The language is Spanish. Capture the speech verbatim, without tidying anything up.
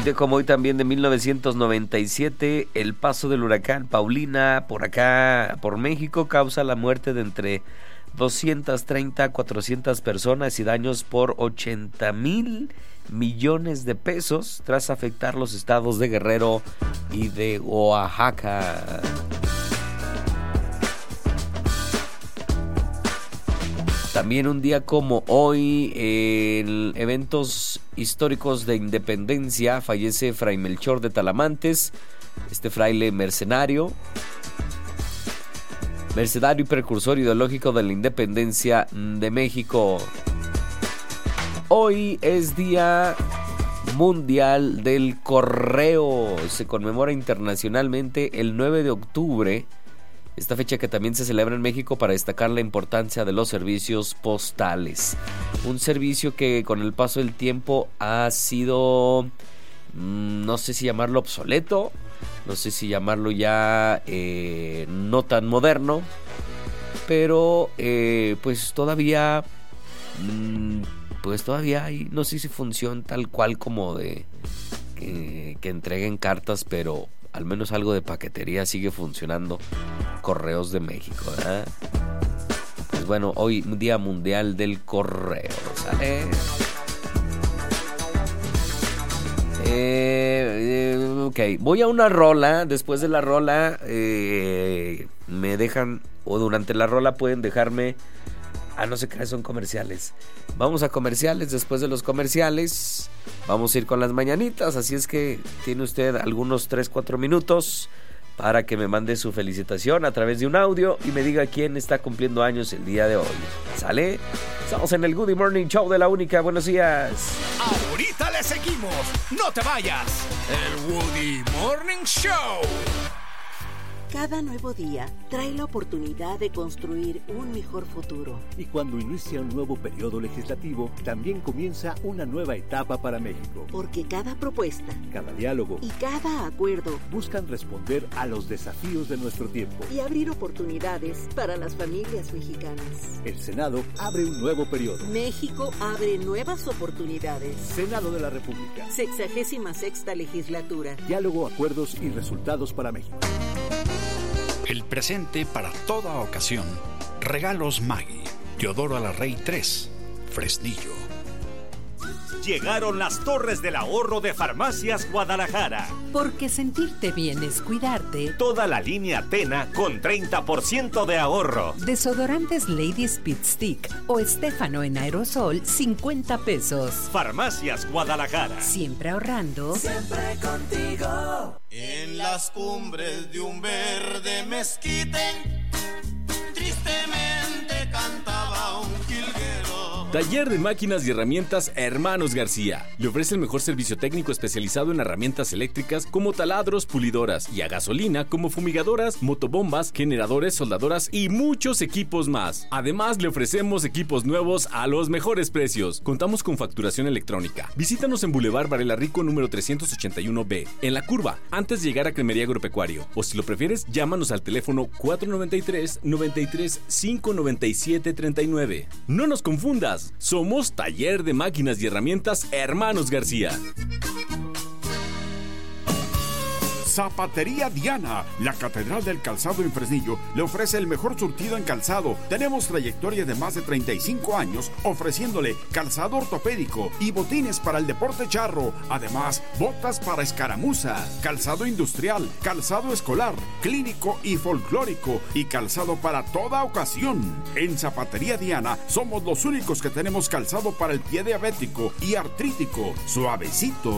de como hoy también de mil novecientos noventa y siete, el paso del huracán Paulina por acá, por México, causa la muerte de entre doscientas treinta a cuatrocientas personas y daños por ochenta mil millones de pesos tras afectar los estados de Guerrero y de Oaxaca. También un día como hoy, en eventos históricos de independencia, fallece Fray Melchor de Talamantes, este fraile mercenario, mercenario y precursor ideológico de la independencia de México. Hoy es Día Mundial del Correo, se conmemora internacionalmente el nueve de octubre. Esta fecha que también se celebra en México para destacar la importancia de los servicios postales. Un servicio que con el paso del tiempo ha sido, mmm, no sé si llamarlo obsoleto, no sé si llamarlo ya eh, no tan moderno, pero eh, pues todavía, mmm, pues todavía hay, no sé si funciona tal cual como de que, que entreguen cartas, pero al menos algo de paquetería sigue funcionando. Correos de México, ¿verdad? Pues bueno, hoy Día Mundial del Correo, ¿sale? Eh, eh, ok, voy a una rola. Después de la rola eh, me dejan, o durante la rola pueden dejarme. Ah, no sé qué son comerciales. Vamos a comerciales. Después de los comerciales vamos a ir con las mañanitas. Así es que tiene usted algunos tres cuatro minutos para que me mande su felicitación a través de un audio y me diga quién está cumpliendo años el día de hoy. ¿Sale? Estamos en el Good Morning Show de La Única. Buenos días. Ahorita le seguimos. No te vayas. El Woody Morning Show. Cada nuevo día trae la oportunidad de construir un mejor futuro. Y cuando inicia un nuevo periodo legislativo, también comienza una nueva etapa para México. Porque cada propuesta, cada diálogo y cada acuerdo buscan responder a los desafíos de nuestro tiempo y abrir oportunidades para las familias mexicanas. El Senado abre un nuevo periodo. México abre nuevas oportunidades. Senado de la República. Sexagésima sexta legislatura. Diálogo, acuerdos y resultados para México. El presente para toda ocasión. Regalos Maggi. Teodoro Alarrey tres. Fresnillo. Llegaron las Torres del Ahorro de Farmacias Guadalajara. Porque sentirte bien es cuidarte. Toda la línea Tena con treinta por ciento de ahorro. Desodorantes Lady Speed Stick o Estéfano en aerosol, cincuenta pesos. Farmacias Guadalajara. Siempre ahorrando. Siempre contigo. En las cumbres de un verde mezquite, tristemente cantaba un jilguero. Taller de Máquinas y Herramientas Hermanos García. Le ofrece el mejor servicio técnico especializado en herramientas eléctricas como taladros, pulidoras y a gasolina como fumigadoras, motobombas, generadores, soldadoras y muchos equipos más. Además, le ofrecemos equipos nuevos a los mejores precios. Contamos con facturación electrónica. Visítanos en Boulevard Varela Rico número trescientos ochenta y uno B, en La Curva, antes de llegar a Cremería Agropecuario. O si lo prefieres, llámanos al teléfono cuatro noventa y tres, noventa y tres, cinco noventa y siete, treinta y nueve. No nos confundas. Somos Taller de Máquinas y Herramientas Hermanos García. Zapatería Diana, la catedral del calzado en Fresnillo, le ofrece el mejor surtido en calzado. Tenemos trayectoria de más de treinta y cinco años ofreciéndole calzado ortopédico y botines para el deporte charro. Además, botas para escaramuza, calzado industrial, calzado escolar, clínico y folclórico y calzado para toda ocasión. En Zapatería Diana somos los únicos que tenemos calzado para el pie diabético y artrítico, suavecito